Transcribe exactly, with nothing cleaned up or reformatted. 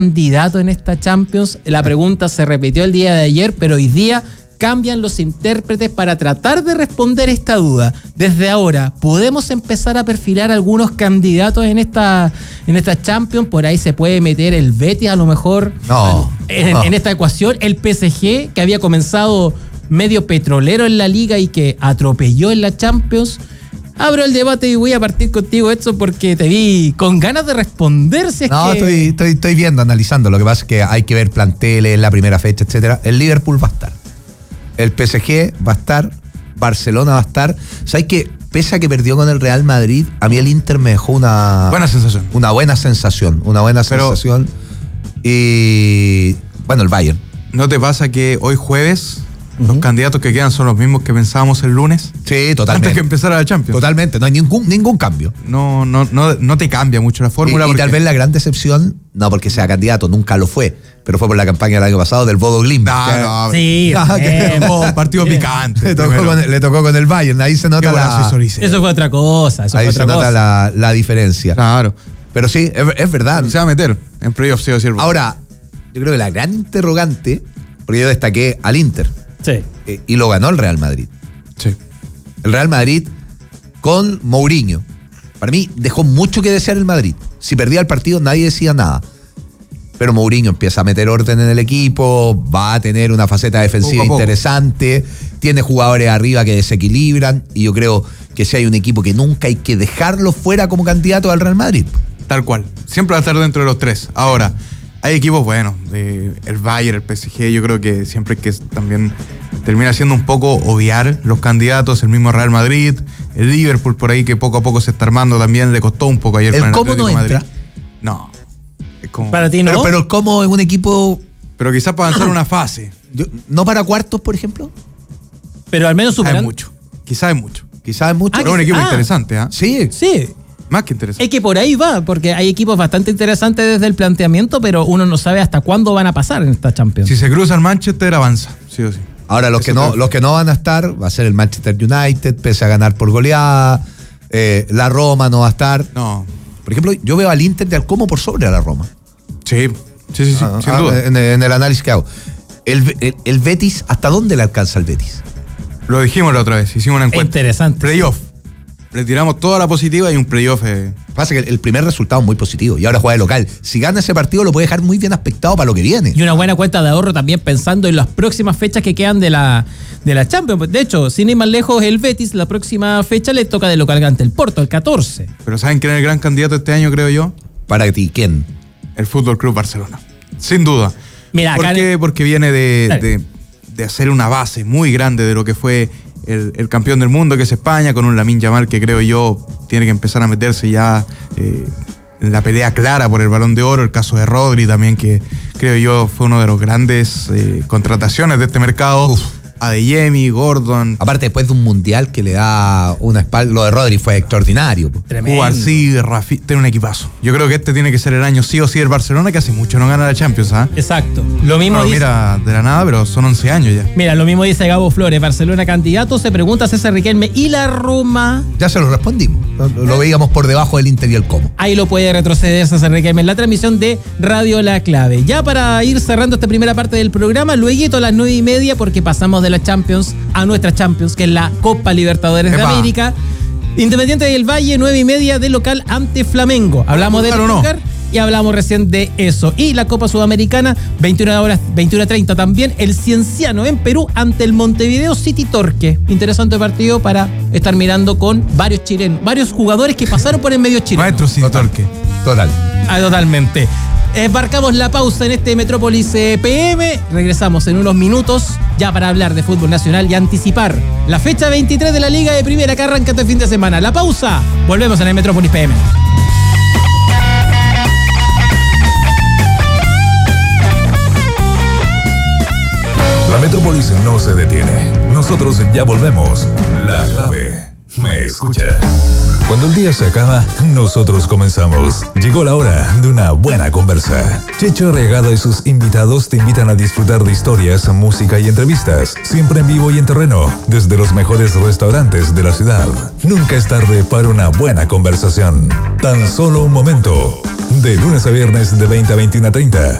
candidato en esta Champions? La pregunta se repitió el día de ayer, pero hoy día cambian los intérpretes para tratar de responder esta duda. Desde ahora, ¿podemos empezar a perfilar algunos candidatos en esta, en esta Champions? Por ahí se puede meter el Betis a lo mejor no, en, no. en esta ecuación. El P S G, que había comenzado medio petrolero en la Liga y que atropelló en la Champions. Abro el debate y voy a partir contigo, Edson, porque te vi con ganas de responder. Si es no, que... estoy, estoy, estoy viendo, analizando. Lo que pasa es que hay que ver planteles, la primera fecha, etcétera. El Liverpool va a estar. El P S G va a estar. Barcelona va a estar. ¿Sabes qué? Pese a que perdió con el Real Madrid, a mí el Inter me dejó una... Buena sensación. Una buena sensación. Una buena Pero, sensación. Y... Bueno, el Bayern. ¿No te pasa que hoy jueves... Uh-huh. Los candidatos que quedan son los mismos que pensábamos el lunes? Sí, totalmente. Antes que empezara la Champions. Totalmente, no hay ningún, ningún cambio. No, no, no, no te cambia mucho la fórmula. Y, porque... y tal vez la gran decepción, no porque sea candidato, nunca lo fue, pero fue por la campaña del año pasado del Bodo Glimt. No, que, no, sí, no, que, oh, un partido picante. Le tocó, con, le tocó con el Bayern, ahí se nota la... Eso fue otra cosa. Eso ahí fue se otra nota cosa. la, la diferencia. Claro. Pero sí, es, es verdad. Se va a meter en playoffs, sí o sí. Ahora, yo creo que la gran interrogante, porque yo destaqué al Inter. Sí. Eh, y lo ganó el Real Madrid. Sí. El Real Madrid con Mourinho. Para mí dejó mucho que desear el Madrid. Si perdía el partido nadie decía nada. Pero Mourinho empieza a meter orden en el equipo, va a tener una faceta defensiva poco a interesante, poco. Tiene jugadores arriba que desequilibran y yo creo que si hay un equipo que nunca hay que dejarlo fuera como candidato al Real Madrid. Tal cual. Siempre va a estar dentro de los tres. Ahora, hay equipos buenos, eh, el Bayern, el P S G, yo creo que siempre que también termina siendo un poco obviar los candidatos, el mismo Real Madrid, el Liverpool por ahí que poco a poco se está armando también, le costó un poco ayer. ¿El cómo no entra? Madrid. No. Es como... Para ti no. Pero, pero el cómo es un equipo... Pero quizás para avanzar una fase. Yo, ¿No para cuartos, por ejemplo? Pero al menos superan... Es mucho, quizás es mucho. Quizás es mucho. Pero es un equipo ah, interesante, ¿ah? ¿eh? Sí. Sí. Más que interesante. Es que por ahí va, porque hay equipos bastante interesantes desde el planteamiento, pero uno no sabe hasta cuándo van a pasar en esta Champions. Si se cruza el Manchester, avanza, sí o sí. Ahora, los que, no, los que no van a estar va a ser el Manchester United, pese a ganar por goleada. Eh, la Roma no va a estar. No. Por ejemplo, yo veo al Inter de Alcomo por sobre a la Roma. Sí, sí, sí, sí ah, sin ah, duda. En, en el análisis que hago. El, el, el Betis, ¿hasta dónde le alcanza el Betis? Lo dijimos la otra vez, hicimos una encuesta. Interesante. Playoff. Le tiramos toda la positiva y un playoff. Eh. Pasa que el primer resultado es muy positivo y ahora juega de local. Si gana ese partido lo puede dejar muy bien aspectado para lo que viene. Y una buena cuenta de ahorro también pensando en las próximas fechas que quedan de la, de la Champions. De hecho, sin ir más lejos, el Betis, la próxima fecha le toca de local ante el Porto, el catorce. Pero ¿saben quién es el gran candidato este año, creo yo? Para ti, ¿quién? El Fútbol Club Barcelona. Sin duda. Mira, ¿Por acá qué? en... Porque viene de, de, de hacer una base muy grande de lo que fue el, el campeón del mundo, que es España, con un Lamine Yamal que creo yo tiene que empezar a meterse ya eh, en la pelea clara por el Balón de Oro. El caso de Rodri también, que creo yo fue uno de los grandes eh, contrataciones de este mercado. Uf. Adeyemi, Gordon. Aparte, después de un mundial que le da una espalda, lo de Rodri fue extraordinario. Cubarsí, Rafi, tiene un equipazo. Yo creo que este tiene que ser el año sí o sí del Barcelona, que hace mucho no gana la Champions, ¿ah? ¿eh? Exacto. Lo mismo no, dice... Mira, de la nada, pero son once años ya. Mira, lo mismo dice Gabo Flores. Barcelona candidato, se pregunta César Riquelme. ¿Y la Roma? Ya se lo respondimos. Lo, lo veíamos por debajo del Inter y el Como. Ahí lo puede retroceder César Riquelme en la transmisión de Radio La Clave. Ya para ir cerrando esta primera parte del programa, luego a las nueve y media, porque pasamos de la Champions a nuestra Champions, que es la Copa Libertadores Epa. de América. Independiente del Valle, nueve y media de local ante Flamengo. Hablamos del lugar no. y hablamos recién de eso. Y la Copa Sudamericana, veintiuna horas, veintiuna treinta también, el Cienciano en Perú ante el Montevideo City Torque. Interesante partido para estar mirando con varios chilenos, varios jugadores que pasaron por el medio chileno. Maestro City Torque. Total. Ah, totalmente. Embarcamos la pausa en este Metrópolis P M. Regresamos en unos minutos ya para hablar de fútbol nacional y anticipar la fecha veintitrés de la Liga de Primera que arranca este fin de semana. La pausa. Volvemos en el Metrópolis P M. La Metrópolis no se detiene. Nosotros ya volvemos. La Clave. ¿Me escucha? Cuando el día se acaba, nosotros comenzamos. Llegó la hora de una buena conversa. Checho Regada y sus invitados te invitan a disfrutar de historias, música y entrevistas, siempre en vivo y en terreno, desde los mejores restaurantes de la ciudad. Nunca es tarde para una buena conversación. Tan solo un momento. De lunes a viernes de veinte a veintiuno treinta.